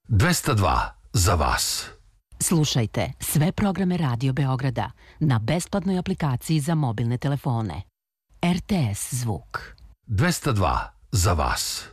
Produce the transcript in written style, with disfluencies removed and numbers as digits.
202 za vas. Slušajte sve programe Radio Beograda na besplatnoj aplikaciji za mobilne telefone. RTS zvuk. 202 za vas.